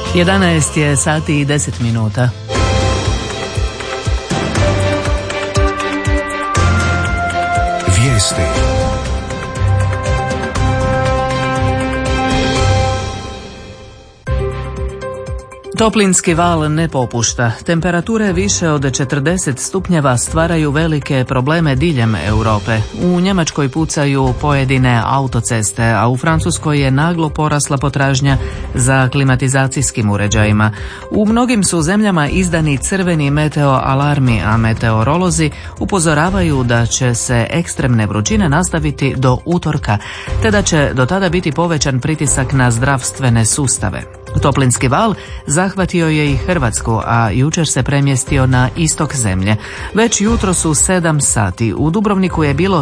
11 je sati i 10 minuta. Vijesti. Toplinski val ne popušta. Temperature više od 40 stupnjeva stvaraju velike probleme diljem Europe. U Njemačkoj pucaju pojedine autoceste, a u Francuskoj je naglo porasla potražnja za klimatizacijskim uređajima. U mnogim su zemljama izdani crveni meteo alarmi, a meteorolozi upozoravaju da će se ekstremne vrućine nastaviti do utorka, te da će do tada biti povećan pritisak na zdravstvene sustave. Toplinski val zahvatio je i Hrvatsku, a jučer se premjestio na istok zemlje. Već jutro su 7 sati. U Dubrovniku je bilo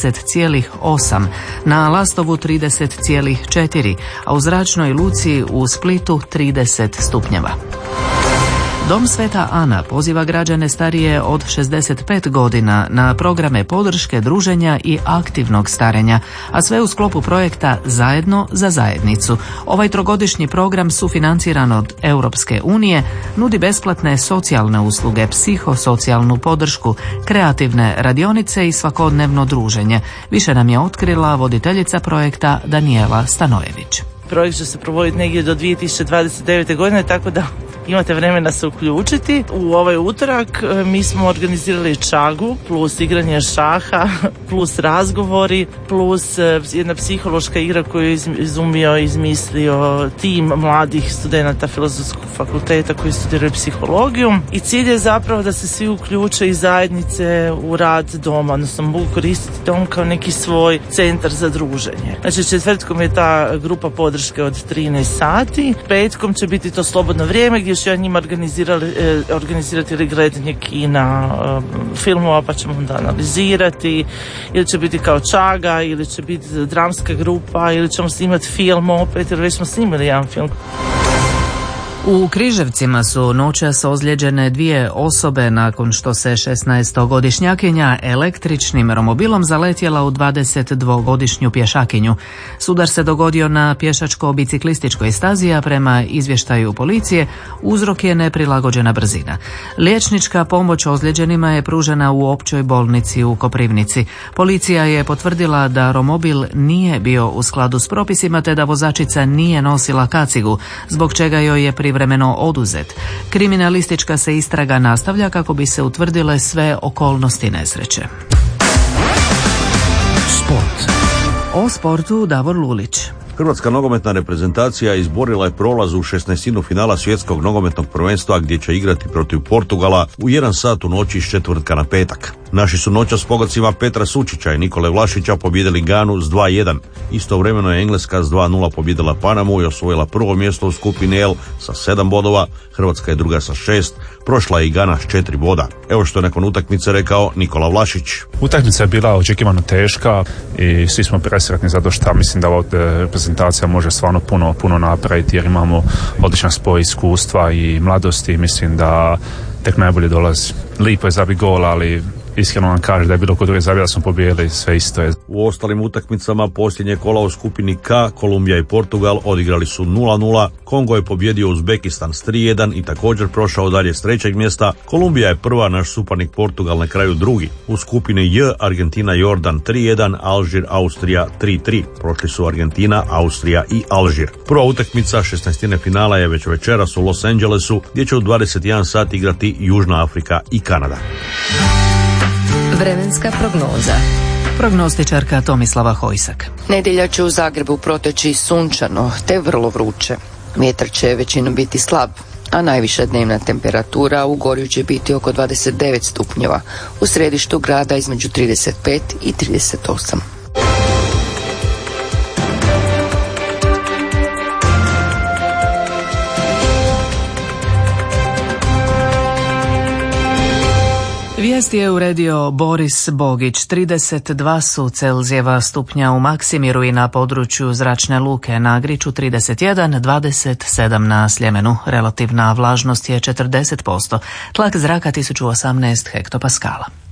30,8, na Lastovu 30,4, a u zračnoj luci u Splitu 30 stupnjeva. Dom Sveta Ana poziva građane starije od 65 godina na programe podrške, druženja i aktivnog starenja, a sve u sklopu projekta Zajedno za zajednicu. Ovaj trogodišnji program, sufinanciran od Europske unije, nudi besplatne socijalne usluge, psihosocijalnu podršku, kreativne radionice i svakodnevno druženje. Više nam je otkrila voditeljica projekta Danijela Stanojević. Projekt će se provoditi negdje do 2029. godine, tako da imate vremena se uključiti. U ovaj utorak mi smo organizirali čagu, plus igranje šaha, plus razgovori, plus jedna psihološka igra koju je izmislio tim mladih studenata Filozofskog fakulteta koji studiraju psihologiju. I cilj je zapravo da se svi uključe iz zajednice u rad doma, odnosno mogu koristiti dom kao neki svoj centar za druženje. Znači četvrtkom je ta grupa podrške od 13 sati, petkom će biti to slobodno vrijeme gdje ću ja njima organizirati ili gledanje kina, filmova, pa ćemo onda analizirati, ili će biti kao čaga, ili će biti dramska grupa, ili ćemo snimati film opet, jer već smo snimali jedan film. U Križevcima su noćas ozlijeđene 2 osobe nakon što se 16-godišnjakinja električnim romobilom zaletjela u 22-godišnju pješakinju. Sudar se dogodio na pješačko-biciklističkoj stazi, a prema izvještaju policije uzrok je neprilagođena brzina. Liječnička pomoć ozlijeđenima je pružena u općoj bolnici u Koprivnici. Policija je potvrdila da romobil nije bio u skladu s propisima, te da vozačica nije nosila kacigu, zbog čega joj je privremeno oduzet. Kriminalistička se istraga nastavlja kako bi se utvrdile sve okolnosti nesreće. Sport. O sportu Davor Lulić. Hrvatska nogometna reprezentacija izborila je prolaz u 16. finala svjetskog nogometnog prvenstva gdje će igrati protiv Portugala u 1 sat u noći iz četvrtka na petak. Naši su noćas s pogodcima Petra Sučića i Nikole Vlašića pobijedili Ganu s 2-1. Istovremeno je Engleska s 2-0 pobijedila Panamu i osvojila prvo mjesto u skupini L sa 7 bodova, Hrvatska je druga sa 6, prošla je i Gana s 4 boda. Evo što je nakon utakmice rekao Nikola Vlašić. Utakmica je bila očekivano teška i svi smo presretni zato što mislim da ova reprezentacija može stvarno puno napraviti jer imamo odličan spoj iskustva i mladosti. Mislim da tek najbolje dolazi. Lipo je zabiti gol, ali iskreno vam kaže da je bilo kod druge zabije da smo pobijedili, sve isto je. U ostalim utakmicama posljednje kola u skupini K, Kolumbija i Portugal odigrali su 0-0, Kongo je pobjedio Uzbekistan s 3-1 i također prošao dalje s 3. mjesta. Kolumbija je prva, naš suparnik Portugal na kraju drugi. U skupini J, Argentina Jordan 3-1, Alžir Austrija 3-3. Prošli su Argentina, Austrija i Alžir. Prva utakmica 16. finala je već večeras u Los Angelesu, gdje će u 21 sat igrati Južna Afrika i Kanada. Vremenska prognoza. Prognostičarka Tomislava Hojsak. Nedjelja će u Zagrebu proteći sunčano te vrlo vruće. Vjetar će većinom biti slab, a najviša dnevna temperatura u Gorju će biti oko 29 stupnjeva, u središtu grada između 35 i 38. Vijesti je uredio Boris Bogić. 32 su Celzijeva stupnja u Maksimiru i na području Zračne luke na Griču 31, 27 na Sljemenu. Relativna vlažnost je 40%, tlak zraka 1018 hektopaskala.